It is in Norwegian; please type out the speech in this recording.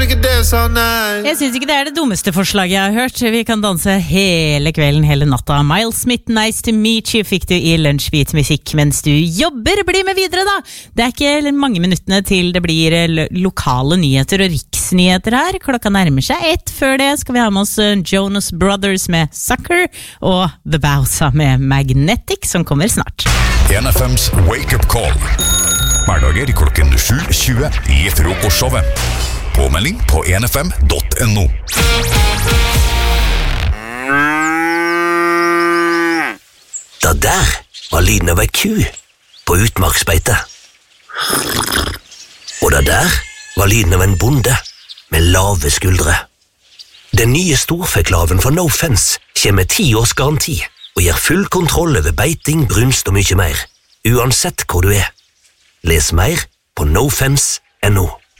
we can dance all night. Jeg synes ikke det det dummeste forslaget jeg har hørt. Vi kan danse hele kvelden, hele natta. Miles Smith, Nice to Meet You fikk du i Lunsjbeat-musikk mens du jobber. Bli med videre da! Det ikke mange minuttene til det blir lokale nyheter og riksnyheter her. Klokka nærmer seg 1. Før det skal vi ha med oss Jonas Brothers med Sucker og The Bowsa med Magnetic som kommer snart. NFMs Wake Up Call. Hverdager klokken 7:20 i frokostshowet. Påmelding på nfm.no. Da der var lyden av ei ku på utmarksbeite. Og da der var lyden av en bonde med lave skuldre. Den nye storfeklaven fra No Fence kommer med 10 års garanti og gir full kontroll over beiting, brunst og mye mer, uansett hvor du er. Les mer på nofence.no.